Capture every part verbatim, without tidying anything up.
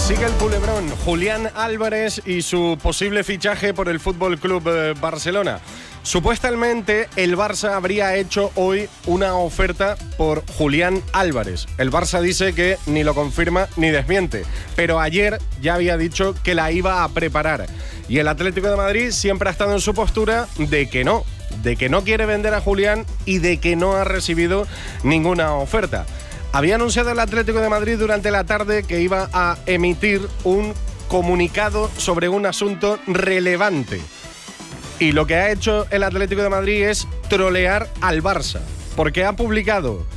Sigue el culebrón, Julián Álvarez y su posible fichaje por el Fútbol Club Barcelona. Supuestamente el Barça habría hecho hoy una oferta por Julián Álvarez. El Barça dice que ni lo confirma ni desmiente, pero ayer ya había dicho que la iba a preparar. Y el Atlético de Madrid siempre ha estado en su postura de que no, de que no quiere vender a Julián y de que no ha recibido ninguna oferta. Había anunciado el Atlético de Madrid durante la tarde que iba a emitir un comunicado sobre un asunto relevante. Y lo que ha hecho el Atlético de Madrid es trolear al Barça, porque ha publicado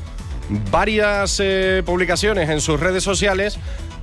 varias eh, publicaciones en sus redes sociales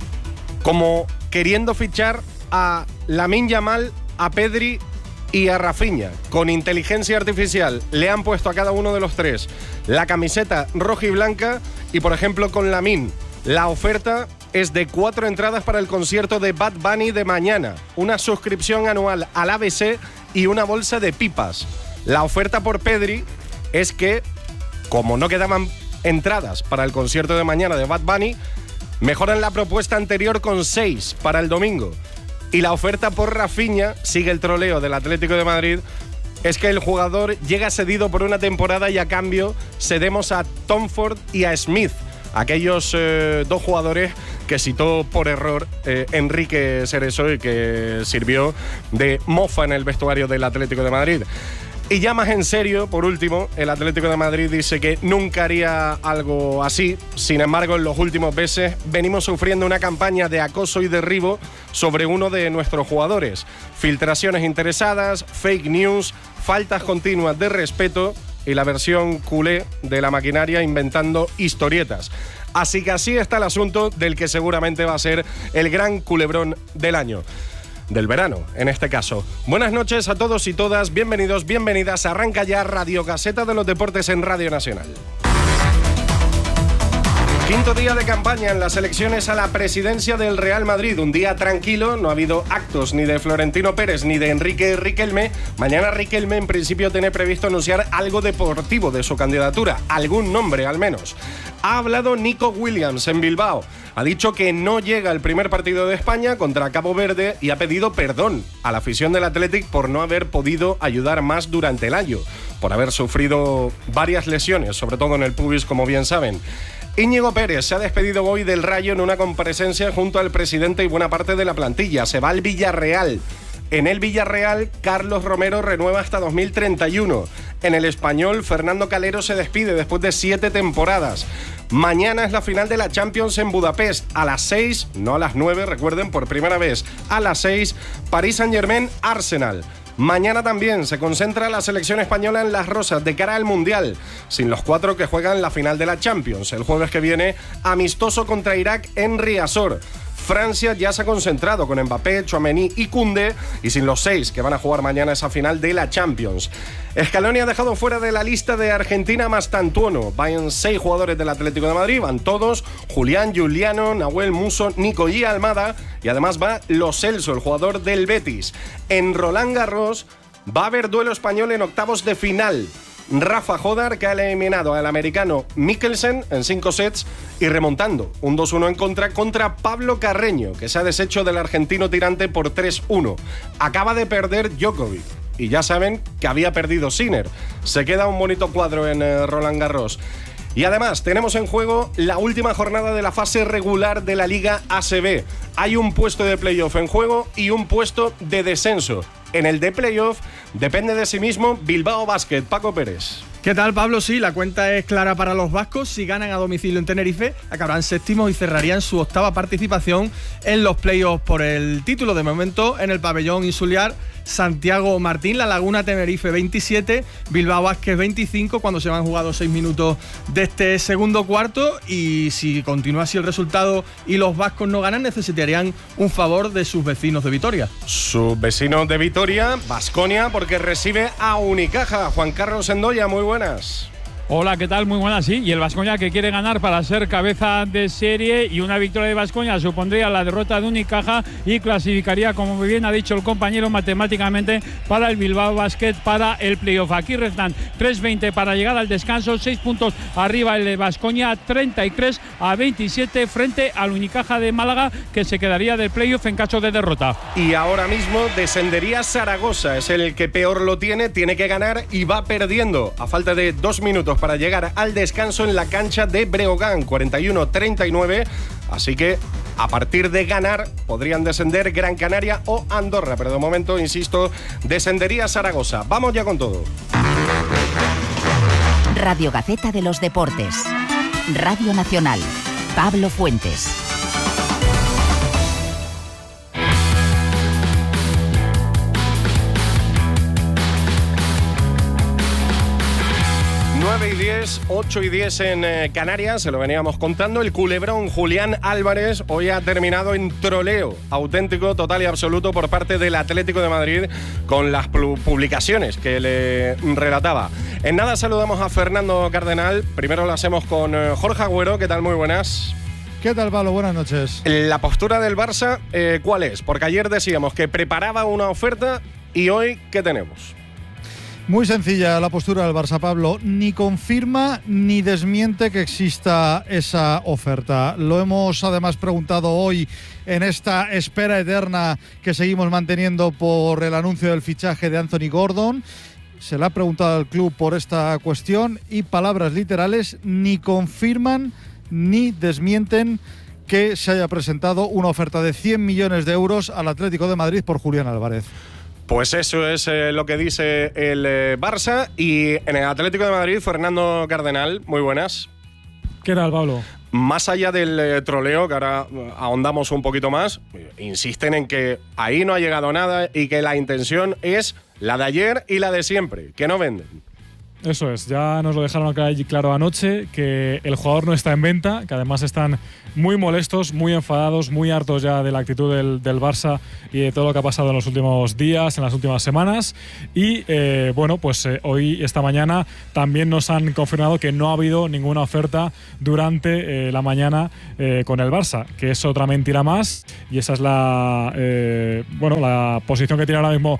como queriendo fichar a Lamine Yamal, a Pedri y a Rafinha. Con inteligencia artificial le han puesto a cada uno de los tres la camiseta roja y blanca y, por ejemplo, con Lamine, la oferta es de cuatro entradas para el concierto de Bad Bunny de mañana, una suscripción anual al A B C y una bolsa de pipas. La oferta por Pedri es que, como no quedaban entradas para el concierto de mañana de Bad Bunny, mejoran la propuesta anterior con seis para el domingo. Y la oferta por Rafinha, sigue el troleo del Atlético de Madrid, es que el jugador llega cedido por una temporada y a cambio cedemos a Tom Ford y a Smith, aquellos eh, dos jugadores que citó por error eh, Enrique Cerezo y que sirvió de mofa en el vestuario del Atlético de Madrid. Y ya más en serio, por último, el Atlético de Madrid dice que nunca haría algo así. Sin embargo, en los últimos meses venimos sufriendo una campaña de acoso y derribo sobre uno de nuestros jugadores. Filtraciones interesadas, fake news, faltas continuas de respeto y la versión culé de la maquinaria inventando historietas. Así que así está el asunto del que seguramente va a ser el gran culebrón del año. Del verano, en este caso. Buenas noches a todos y todas, bienvenidos, bienvenidas. Arranca ya Radio Gaceta de los Deportes en Radio Nacional. Quinto día de campaña en las elecciones a la presidencia del Real Madrid. Un día tranquilo, no ha habido actos ni de Florentino Pérez ni de Enrique Riquelme. Mañana Riquelme en principio tiene previsto anunciar algo deportivo de su candidatura, algún nombre al menos. Ha hablado Nico Williams en Bilbao. Ha dicho que no llega el primer partido de España contra Cabo Verde y ha pedido perdón a la afición del Athletic por no haber podido ayudar más durante el año, por haber sufrido varias lesiones, sobre todo en el pubis, como bien saben. Íñigo Pérez se ha despedido hoy del Rayo en una comparecencia junto al presidente y buena parte de la plantilla. Se va al Villarreal. En el Villarreal, Carlos Romero renueva hasta dos mil treinta y uno. En el Español, Fernando Calero se despide después de siete temporadas. Mañana es la final de la Champions en Budapest. A las seis, no a las nueve, recuerden, por primera vez. A las seis, París Saint-Germain, Arsenal. Mañana también se concentra la selección española en Las Rosas de cara al Mundial, sin los cuatro que juegan la final de la Champions. El jueves que viene, amistoso contra Irak en Riazor. Francia ya se ha concentrado con Mbappé, Tchouaméni y Koundé, y sin los seis que van a jugar mañana esa final de la Champions. Scaloni ha dejado fuera de la lista de Argentina Mastantuono. Van seis jugadores del Atlético de Madrid, van todos: Julián, Giuliano, Nahuel Musso, Nico y Almada, y además va Lo Celso, el jugador del Betis. En Roland Garros va a haber duelo español en octavos de final. Rafa Jodar, que ha eliminado al americano Mikkelsen en cinco sets y remontando un dos uno en contra contra Pablo Carreño, que se ha deshecho del argentino tirante por tres uno. Acaba de perder Djokovic y ya saben que había perdido Sinner. Se queda un bonito cuadro en eh, Roland Garros. Y además tenemos en juego la última jornada de la fase regular de la Liga A C B. Hay un puesto de playoff en juego y un puesto de descenso. En el de playoff depende de sí mismo Bilbao Basket. Paco Pérez. ¿Qué tal, Pablo? Sí, la cuenta es clara para los vascos. Si ganan a domicilio en Tenerife, acabarán séptimos y cerrarían su octava participación en los playoffs por el título. De momento, en el pabellón insular Santiago Martín, La Laguna Tenerife veintisiete, Bilbao Basket veinticinco, cuando se van jugados seis minutos de este segundo cuarto. Y si continúa así el resultado y los vascos no ganan, necesitarían un favor de sus vecinos de Vitoria. Sus vecinos de Vitoria, Baskonia, porque recibe a Unicaja. Juan Carlos Endoya, muy buenas. Hola, ¿qué tal? Muy buenas, sí. Y el Baskonia que quiere ganar para ser cabeza de serie, y una victoria de Baskonia supondría la derrota de Unicaja y clasificaría, como bien ha dicho el compañero, matemáticamente para el Bilbao Basket para el playoff. Aquí restan tres veinte para llegar al descanso, seis puntos arriba el de Baskonia, treinta y tres a veintisiete frente al Unicaja de Málaga, que se quedaría del playoff en caso de derrota. Y ahora mismo descendería Zaragoza, es el que peor lo tiene, tiene que ganar y va perdiendo a falta de dos minutos para llegar al descanso en la cancha de Breogán, cuarenta y uno treinta y nueve. Así que a partir de ganar podrían descender Gran Canaria o Andorra, pero de momento, insisto, descendería Zaragoza. Vamos ya con todo. Radio Gaceta de los Deportes. Radio Nacional. Pablo Fuentes. nueve y diez, ocho y diez en eh, Canarias, se lo veníamos contando. El culebrón Julián Álvarez hoy ha terminado en troleo auténtico, total y absoluto por parte del Atlético de Madrid con las publicaciones que le relataba. En nada saludamos a Fernando Cardenal. Primero lo hacemos con eh, Jorge Agüero. ¿Qué tal? Muy buenas. ¿Qué tal, Pablo? Buenas noches. La postura del Barça, eh, ¿cuál es? Porque ayer decíamos que preparaba una oferta y hoy, ¿qué tenemos? Muy sencilla la postura del Barça, Pablo. Ni confirma ni desmiente que exista esa oferta. Lo hemos además preguntado hoy en esta espera eterna que seguimos manteniendo por el anuncio del fichaje de Anthony Gordon. Se le ha preguntado al club por esta cuestión y, palabras literales, ni confirman ni desmienten que se haya presentado una oferta de cien millones de euros al Atlético de Madrid por Julián Álvarez. Pues eso es eh, lo que dice el eh, Barça. Y en el Atlético de Madrid, Fernando Cardenal, muy buenas. ¿Qué tal, Pablo? Más allá del eh, troleo, que ahora eh, ahondamos un poquito más, eh, insisten en que ahí no ha llegado nada y que la intención es la de ayer y la de siempre, que no venden. Eso es, ya nos lo dejaron claro anoche, que el jugador no está en venta, que además están muy molestos, muy enfadados, muy hartos ya de la actitud del, del Barça y de todo lo que ha pasado en los últimos días, en las últimas semanas. Y eh, bueno, pues eh, hoy, esta mañana, también nos han confirmado que no ha habido ninguna oferta durante eh, la mañana eh, con el Barça, que es otra mentira más, y esa es la, eh, bueno, la posición que tiene ahora mismo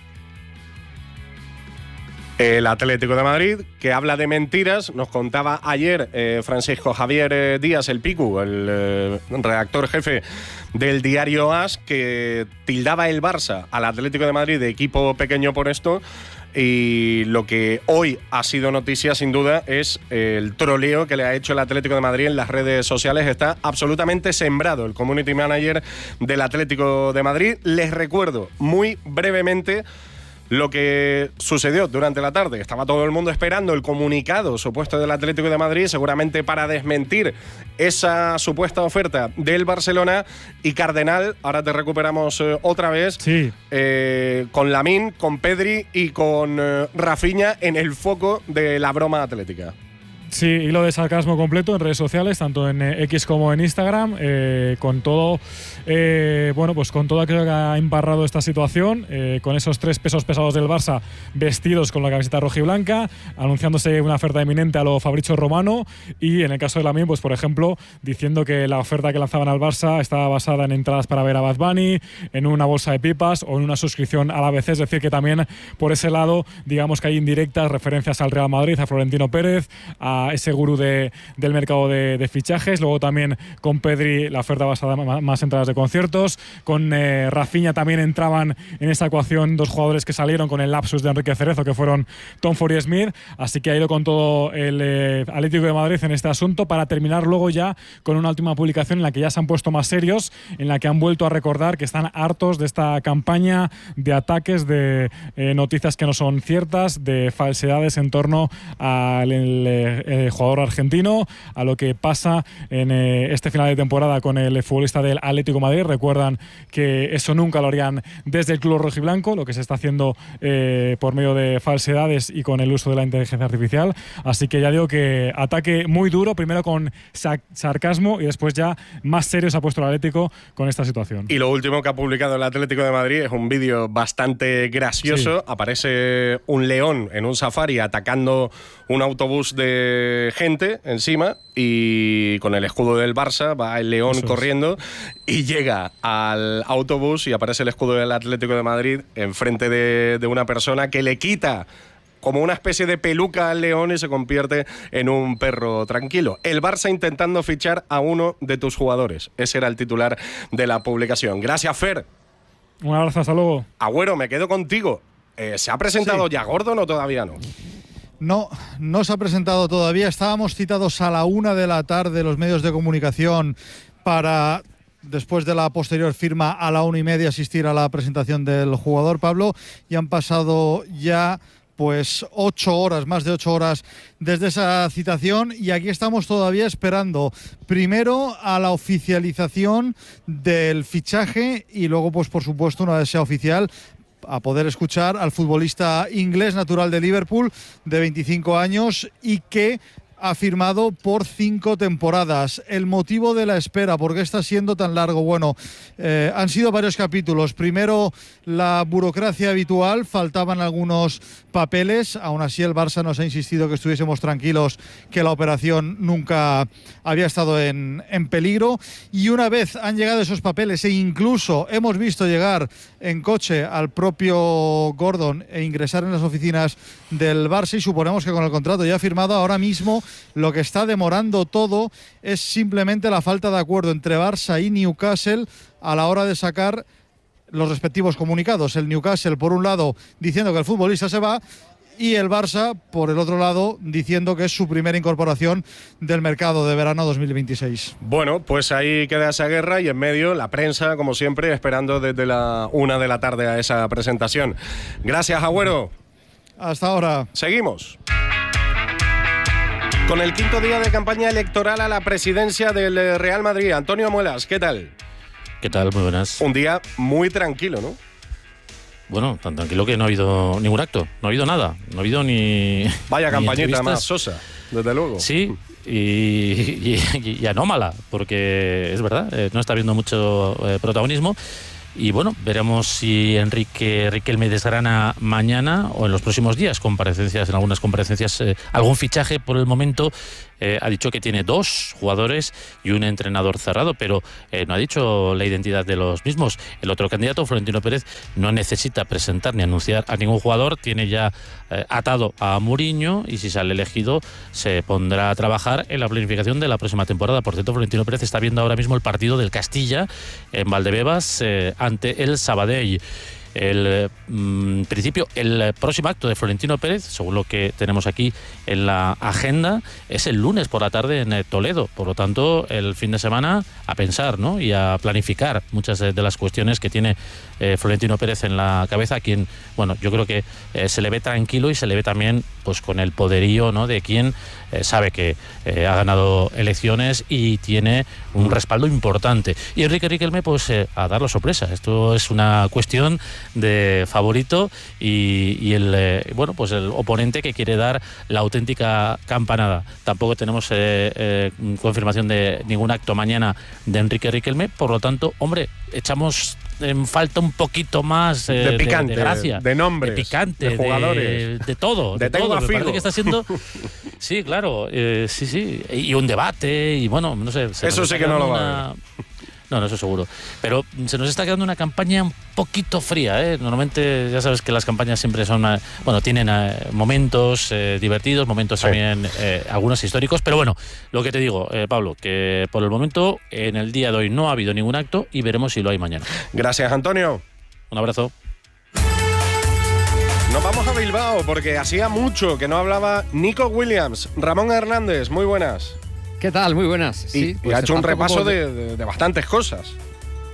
el Atlético de Madrid, que habla de mentiras. Nos contaba ayer eh, Francisco Javier eh, Díaz, el Picu, el eh, redactor jefe del diario AS, que tildaba el Barça al Atlético de Madrid de equipo pequeño por esto. Y lo que hoy ha sido noticia, sin duda, es el troleo que le ha hecho el Atlético de Madrid en las redes sociales. Está absolutamente sembrado el community manager del Atlético de Madrid. Les recuerdo muy brevemente lo que sucedió durante la tarde. Estaba todo el mundo esperando el comunicado supuesto del Atlético de Madrid, seguramente para desmentir esa supuesta oferta del Barcelona. Y Cardenal, ahora te recuperamos eh, otra vez, sí. eh, con Lamine, con Pedri y con eh, Rafinha en el foco de la broma atlética. Sí, hilo de sarcasmo completo en redes sociales, tanto en eh, X como en Instagram, eh, con todo, eh, bueno, pues con todo aquello que ha embarrado esta situación, eh, con esos tres pesos pesados del Barça vestidos con la camiseta rojiblanca, anunciándose una oferta inminente a lo Fabrizio Romano, y en el caso de Lamine, pues por ejemplo, diciendo que la oferta que lanzaban al Barça estaba basada en entradas para ver a Bad Bunny, en una bolsa de pipas o en una suscripción a la B C, es decir, que también por ese lado, digamos que hay indirectas referencias al Real Madrid, a Florentino Pérez, a ese gurú de, del mercado de, de fichajes. Luego también con Pedri la oferta basada más, más en entradas de conciertos. Con eh, Rafinha también entraban en esa ecuación dos jugadores que salieron con el lapsus de Enrique Cerezo, que fueron Tom Ford y Smith. Así que ha ido con todo el eh, Atlético de Madrid en este asunto, para terminar luego ya con una última publicación en la que ya se han puesto más serios, en la que han vuelto a recordar que están hartos de esta campaña de ataques, de eh, noticias que no son ciertas, de falsedades en torno al el, eh, jugador argentino, a lo que pasa en eh, este final de temporada con el futbolista del Atlético de Madrid. Recuerdan que eso nunca lo harían desde el club rojiblanco, lo que se está haciendo eh, por medio de falsedades y con el uso de la inteligencia artificial. Así que ya digo que ataque muy duro, primero con sac- sarcasmo y después ya más serio se ha puesto el Atlético con esta situación. Y lo último que ha publicado el Atlético de Madrid es un vídeo bastante gracioso. Sí. Aparece un león en un safari atacando un autobús de gente encima y con el escudo del Barça va el león Eso corriendo es. y llega al autobús y aparece el escudo del Atlético de Madrid enfrente de, de una persona que le quita como una especie de peluca al león y se convierte en un perro tranquilo. El Barça intentando fichar a uno de tus jugadores. Ese era el titular de la publicación. Gracias, Fer. Un abrazo, hasta luego. Agüero, me quedo contigo. Eh, ¿Se ha presentado sí. ya Gordon o todavía no? No, no se ha presentado todavía. Estábamos citados a la una de la tarde los medios de comunicación para, después de la posterior firma a la una y media, asistir a la presentación del jugador, Pablo, y han pasado ya pues ocho horas, más de ocho horas desde esa citación, y aquí estamos todavía esperando primero a la oficialización del fichaje y luego, pues por supuesto, una vez sea oficial, a poder escuchar al futbolista inglés natural de Liverpool de veinticinco años y que ha firmado por cinco temporadas. El motivo de la espera, ¿por qué está siendo tan largo? Bueno, eh, han sido varios capítulos. Primero, la burocracia habitual, faltaban algunos papeles. Aún así, el Barça nos ha insistido que estuviésemos tranquilos, que la operación nunca había estado en, en peligro. Y una vez han llegado esos papeles e incluso hemos visto llegar en coche al propio Gordon e ingresar en las oficinas del Barça, y suponemos que con el contrato ya firmado, ahora mismo lo que está demorando todo es simplemente la falta de acuerdo entre Barça y Newcastle a la hora de sacar los respectivos comunicados. El Newcastle, por un lado, diciendo que el futbolista se va, y el Barça, por el otro lado, diciendo que es su primera incorporación del mercado de verano dos mil veintiséis. Bueno, pues ahí queda esa guerra y en medio la prensa, como siempre, esperando desde la una de la tarde a esa presentación. Gracias, Agüero. Hasta ahora. Seguimos. Con el quinto día de campaña electoral a la presidencia del Real Madrid. Antonio Muelas, ¿qué tal? ¿Qué tal? Muy buenas. Un día muy tranquilo, ¿no? Bueno, tan tranquilo que no ha habido ningún acto, no ha habido nada, no ha habido ni... Vaya ni campañita más sosa, desde luego. Sí, y, y, y anómala, porque es verdad, eh, no está habiendo mucho eh, protagonismo. Y bueno, veremos si Enrique Riquelme desgrana mañana o en los próximos días comparecencias, en algunas comparecencias, eh, algún fichaje. Por el momento eh, ha dicho que tiene dos jugadores y un entrenador cerrado, pero eh, no ha dicho la identidad de los mismos. El otro candidato, Florentino Pérez, no necesita presentar ni anunciar a ningún jugador, tiene ya eh, atado a Mourinho, y si sale elegido se pondrá a trabajar en la planificación de la próxima temporada. Por cierto, Florentino Pérez está viendo ahora mismo el partido del Castilla en Valdebebas eh, ante el Sabadell. El mm, principio, el próximo acto de Florentino Pérez, según lo que tenemos aquí en la agenda, es el lunes por la tarde en Toledo. Por lo tanto, el fin de semana a pensar, ¿no? Y a planificar muchas de las cuestiones que tiene eh, Florentino Pérez en la cabeza, a quien, bueno, yo creo que eh, se le ve tranquilo y se le ve también pues con el poderío, ¿no?, de quien eh, sabe que eh, ha ganado elecciones y tiene un respaldo importante. Y Enrique Riquelme, pues eh, a dar la sorpresa. Esto es una cuestión de favorito y, y el eh, bueno pues el oponente que quiere dar la auténtica campanada. Tampoco tenemos eh, eh, confirmación de ningún acto mañana de Enrique Riquelme, por lo tanto, hombre, echamos en falta un poquito más eh, de picante, de, de gracia, de nombres, de picante, de jugadores, de, de todo, de, de todo. Me parece que está siendo, sí, claro, eh, sí, sí, y un debate y bueno, no sé. Eso sí que no lo va a ver. No, no, eso seguro. Pero se nos está quedando una campaña un poquito fría, ¿eh? Normalmente ya sabes que las campañas siempre son, eh, bueno, tienen eh, momentos eh, divertidos, momentos sí. también, eh, algunos históricos. Pero bueno, lo que te digo, eh, Pablo, que por el momento en el día de hoy no ha habido ningún acto y veremos si lo hay mañana. Gracias, Antonio. Un abrazo. Nos vamos a Bilbao porque hacía mucho que no hablaba Nico Williams. Ramón Hernández, muy buenas. ¿Qué tal? Muy buenas. Y, sí, y pues ha hecho un repaso de... de, de, de bastantes cosas.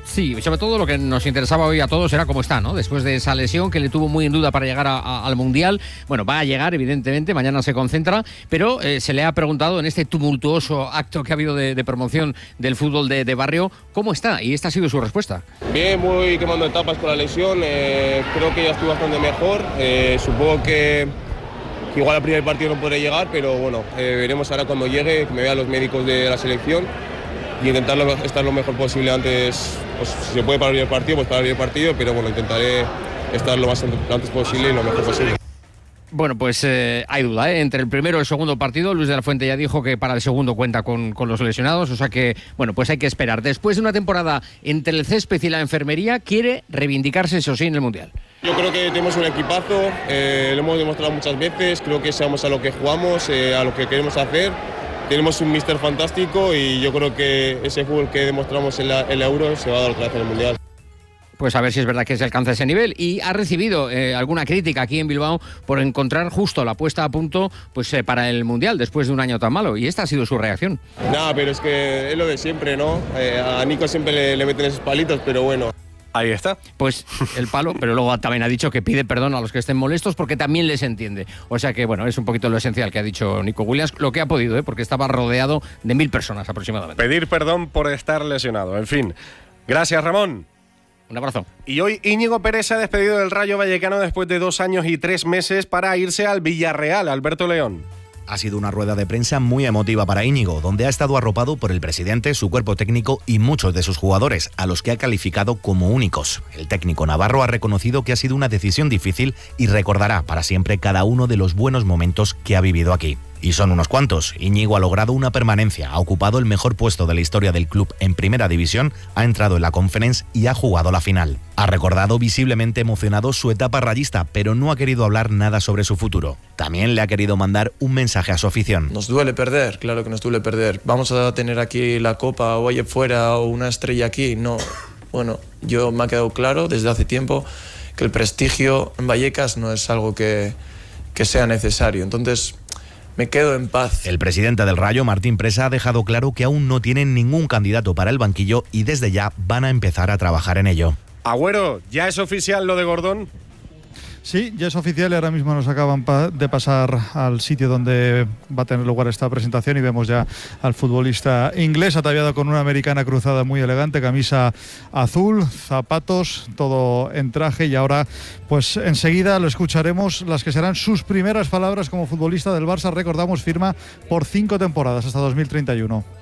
Sí, sobre todo lo que nos interesaba hoy a todos era cómo está, ¿no? Después de esa lesión que le tuvo muy en duda para llegar a, a, al Mundial. Bueno, va a llegar, evidentemente, mañana se concentra, pero eh, se le ha preguntado en este tumultuoso acto que ha habido de, de promoción del fútbol de, de barrio, ¿cómo está? Y esta ha sido su respuesta. Bien, muy quemando etapas con la lesión, eh, creo que ya estoy bastante mejor, eh, supongo que, que igual al primer partido no podré llegar, pero bueno, eh, veremos ahora cuando llegue, que me vean los médicos de la selección y intentar estar lo mejor posible antes, pues, si se puede para el partido, pues para el partido, pero bueno, intentaré estar lo más antes posible y lo mejor posible. Bueno, pues eh, hay duda, ¿eh? Entre el primero y el segundo partido, Luis de la Fuente ya dijo que para el segundo cuenta con, con los lesionados, o sea que, bueno, pues hay que esperar. Después de una temporada entre el césped y la enfermería, quiere reivindicarse, eso sí, en el Mundial. Yo creo que tenemos un equipazo, eh, lo hemos demostrado muchas veces, creo que sabemos a lo que jugamos, eh, a lo que queremos hacer. Tenemos un míster fantástico y yo creo que ese fútbol que demostramos en la, en la Euro se va a dar otra vez en el Mundial. Pues a ver si es verdad que se alcanza ese nivel. Y ha recibido eh, alguna crítica aquí en Bilbao por encontrar justo la puesta a punto pues eh, para el Mundial después de un año tan malo. Y esta ha sido su reacción. Nada, pero es que es lo de siempre, ¿no? Eh, a Nico siempre le, le meten esos palitos, pero bueno. Ahí está. Pues el palo, pero luego también ha dicho que pide perdón a los que estén molestos porque también les entiende. O sea que, bueno, es un poquito lo esencial que ha dicho Nico Williams, lo que ha podido, ¿eh? Porque estaba rodeado de mil personas aproximadamente. Pedir perdón por estar lesionado. En fin. Gracias, Ramón. Un abrazo. Y hoy Íñigo Pérez se ha despedido del Rayo Vallecano después de dos años y tres meses para irse al Villarreal. Alberto León. Ha sido una rueda de prensa muy emotiva para Íñigo, donde ha estado arropado por el presidente, su cuerpo técnico y muchos de sus jugadores, a los que ha calificado como únicos. El técnico navarro ha reconocido que ha sido una decisión difícil y recordará para siempre cada uno de los buenos momentos que ha vivido aquí. Y son unos cuantos. Íñigo ha logrado una permanencia, ha ocupado el mejor puesto de la historia del club en Primera División, ha entrado en la Conference y ha jugado la final. Ha recordado visiblemente emocionado su etapa rayista, pero no ha querido hablar nada sobre su futuro. También le ha querido mandar un mensaje a su afición. Nos duele perder, claro que nos duele perder. ¿Vamos a tener aquí la copa o allá fuera o una estrella aquí? No. Bueno, yo me ha quedado claro desde hace tiempo que el prestigio en Vallecas no es algo que, que sea necesario. Entonces, me quedo en paz. El presidente del Rayo, Martín Presa, ha dejado claro que aún no tienen ningún candidato para el banquillo y desde ya van a empezar a trabajar en ello. Agüero, ¿ya es oficial lo de Gordón? Sí, ya es oficial y ahora mismo nos acaban de pasar al sitio donde va a tener lugar esta presentación y vemos ya al futbolista inglés ataviado con una americana cruzada muy elegante, camisa azul, zapatos, todo en traje y ahora pues enseguida lo escucharemos las que serán sus primeras palabras como futbolista del Barça. Recordamos, firma por cinco temporadas hasta dos mil treinta y uno.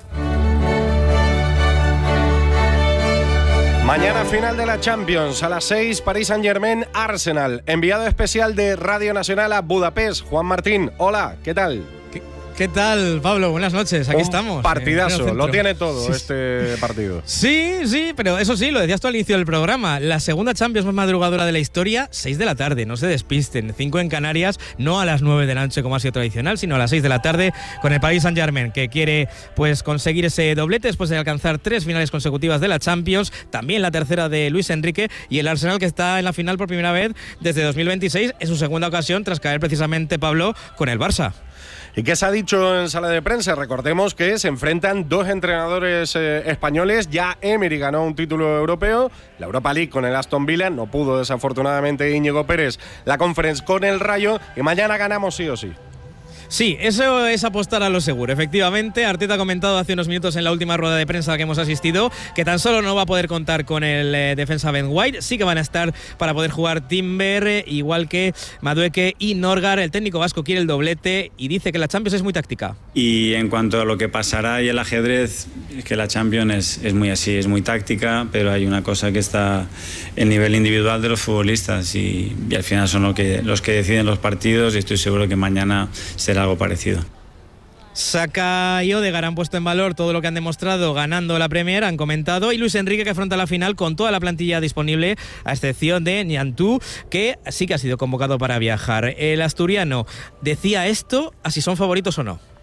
Mañana final de la Champions, a las seis, Paris Saint-Germain, Arsenal. Enviado especial de Radio Nacional a Budapest, Juan Martín. Hola, ¿qué tal? ¿Qué, qué tal, Pablo? Buenas noches, aquí Un estamos. Partidazo, lo tiene todo sí, este partido. Sí, sí, pero eso sí, lo decías tú al inicio del programa. La segunda Champions más madrugadora de la historia, seis de la tarde, no se despisten. cinco en Canarias, no a las nueve de la noche como ha sido tradicional, sino a las seis de la tarde con el Paris Saint-Germain, que quiere pues conseguir ese doblete después de alcanzar tres finales consecutivas de la Champions, también la tercera de Luis Enrique, y el Arsenal, que está en la final por primera vez desde dos mil veintiséis, en su segunda ocasión tras caer precisamente, Pablo, con el Barça. ¿Y qué se ha dicho en sala de prensa? Recordemos que se enfrentan dos entrenadores eh, españoles. Ya Emery ganó un título europeo, la Europa League con el Aston Villa. No pudo, desafortunadamente, Íñigo Pérez la Conference con el Rayo. Y mañana ganamos sí o sí. Sí, eso es apostar a lo seguro. Efectivamente, Arteta ha comentado hace unos minutos en la última rueda de prensa a la que hemos asistido que tan solo no va a poder contar con el eh, defensa Ben White, sí que van a estar para poder jugar Timber, eh, igual que Madueke y Norgar. El técnico vasco quiere el doblete y dice que la Champions es muy táctica. Y en cuanto a lo que pasará y el ajedrez, es que la Champions es, es muy así, es muy táctica, pero hay una cosa que está el nivel individual de los futbolistas y, y al final son lo que, los que deciden los partidos y estoy seguro que mañana será algo parecido. Saka y Odegaard han puesto en valor todo lo que han demostrado ganando la Premier, han comentado, y Luis Enrique, que afronta la final con toda la plantilla disponible, a excepción de Nianzú, que sí que ha sido convocado para viajar. El asturiano decía esto, a si son favoritos o no.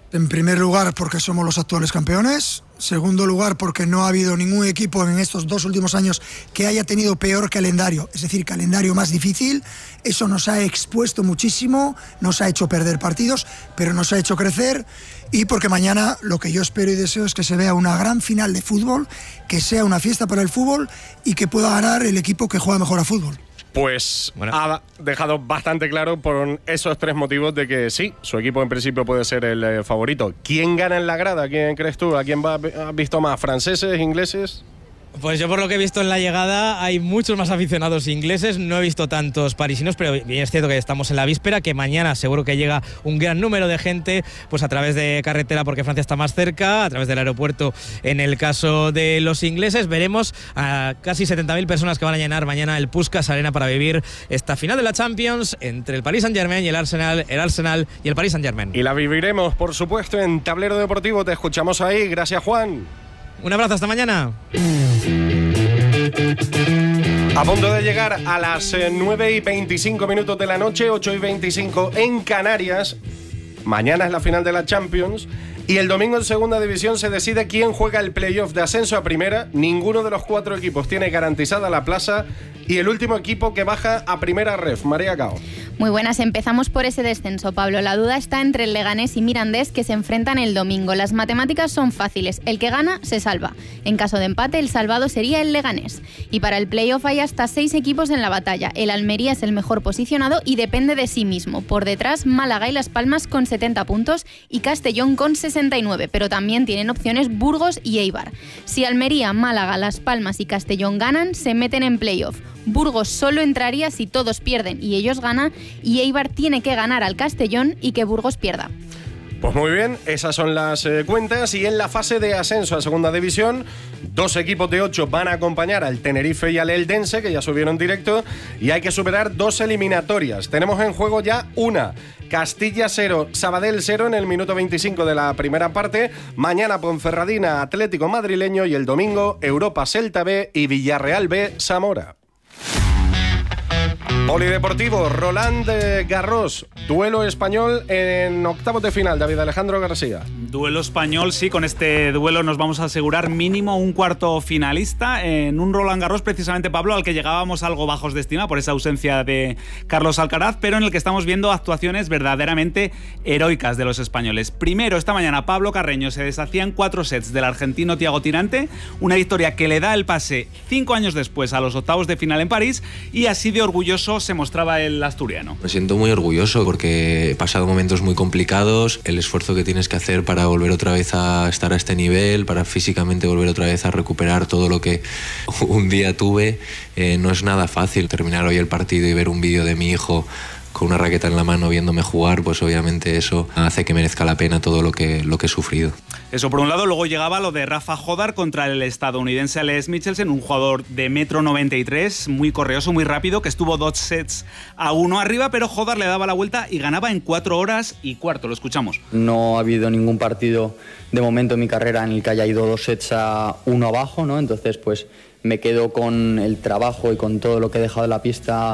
En primer lugar, porque somos los actuales campeones. Segundo lugar, porque no ha habido ningún equipo en estos dos últimos años que haya tenido peor calendario, es decir, calendario más difícil. Eso nos ha expuesto muchísimo, nos ha hecho perder partidos, pero nos ha hecho crecer. Y porque mañana lo que yo espero y deseo es que se vea una gran final de fútbol, que sea una fiesta para el fútbol y que pueda ganar el equipo que juega mejor a fútbol. Pues bueno, ha dejado bastante claro por esos tres motivos de que sí, su equipo en principio puede ser el eh, favorito. ¿Quién gana en la grada? ¿Quién crees tú? ¿A quién va, has visto más? ¿Franceses, ingleses? Pues yo por lo que he visto en la llegada hay muchos más aficionados ingleses, no he visto tantos parisinos, pero bien es cierto que estamos en la víspera, que mañana seguro que llega un gran número de gente, pues a través de carretera porque Francia está más cerca, a través del aeropuerto en el caso de los ingleses. Veremos a casi setenta mil personas que van a llenar mañana el Puskás Arena para vivir esta final de la Champions entre el Paris Saint-Germain y el Arsenal, el Arsenal y el Paris Saint-Germain. Y la viviremos, por supuesto, en Tablero Deportivo. Te escuchamos ahí. Gracias, Juan. Un abrazo, hasta mañana. A punto de llegar a las nueve y veinticinco minutos de la noche, ocho y veinticinco en Canarias. Mañana es la final de la Champions. Y el domingo en Segunda División se decide quién juega el playoff de ascenso a Primera. Ninguno de los cuatro equipos tiene garantizada la plaza. Y el último equipo que baja a Primera Ref, María Cao. Muy buenas, empezamos por ese descenso, Pablo. La duda está entre el Leganés y Mirandés, que se enfrentan el domingo. Las matemáticas son fáciles, el que gana se salva. En caso de empate, el salvado sería el Leganés. Y para el playoff hay hasta seis equipos en la batalla. El Almería es el mejor posicionado y depende de sí mismo. Por detrás, Málaga y Las Palmas con setenta puntos y Castellón con sesenta y nueve, pero también tienen opciones Burgos y Eibar. Si Almería, Málaga, Las Palmas y Castellón ganan, se meten en playoff. Burgos solo entraría si todos pierden y ellos ganan, y Eibar tiene que ganar al Castellón y que Burgos pierda. Pues muy bien, esas son las eh, cuentas. Y en la fase de ascenso a Segunda División, dos equipos de ocho van a acompañar al Tenerife y al Eldense, que ya subieron directo, y hay que superar dos eliminatorias. Tenemos en juego ya una. Castilla cero, Sabadell cero en el minuto veinticinco de la primera parte. Mañana Ponferradina, Atlético Madrileño, y el domingo Europa Celta B y Villarreal B, Zamora. Polideportivo, Roland Garros, duelo español en octavos de final, David Alejandro García. Duelo español, sí, con este duelo nos vamos a asegurar mínimo un cuarto finalista en un Roland Garros, precisamente, Pablo, al que llegábamos algo bajos de estima por esa ausencia de Carlos Alcaraz, pero en el que estamos viendo actuaciones verdaderamente heroicas de los españoles. Primero, esta mañana Pablo Carreño se deshacía en cuatro sets del argentino Thiago Tirante, una victoria que le da el pase cinco años después a los octavos de final en París, y así de orgulloso se mostraba el asturiano. Me siento muy orgulloso porque he pasado momentos muy complicados, el esfuerzo que tienes que hacer para volver otra vez a estar a este nivel, para físicamente volver otra vez a recuperar todo lo que un día tuve, eh, no es nada fácil. Terminar hoy el partido y ver un vídeo de mi hijo con una raqueta en la mano viéndome jugar, pues obviamente eso hace que merezca la pena todo lo que, lo que he sufrido. Eso por un lado. Luego llegaba lo de Rafa Jodar contra el estadounidense Alex Michelsen, un jugador de metro noventa y tres, muy correoso, muy rápido, que estuvo dos sets a uno arriba, pero Jodar le daba la vuelta y ganaba en cuatro horas y cuarto. Lo escuchamos. No ha habido ningún partido de momento en mi carrera en el que haya ido dos sets a uno abajo, ¿no? Entonces, pues me quedo con el trabajo y con todo lo que he dejado en la pista